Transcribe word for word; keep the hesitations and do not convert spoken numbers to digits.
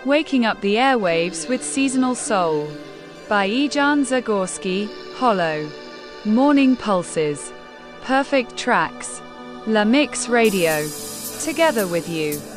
Waking up the airwaves with seasonal soul. By Ejan Zagorski, Hollow. Morning Pulses. Perfect Tracks. La Mix Radio. Together with you.